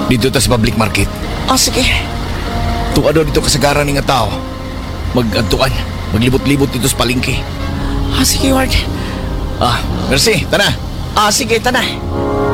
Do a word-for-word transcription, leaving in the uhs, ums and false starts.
Dito ta sa public market. Ah, sige. Tuwa daw dito kasagaran ni nga tao. Mag-adtuan, maglibot-libot dito sa palengke. Ah, sige, Ward. Ah, merci, tana. Ah, sige, tanay.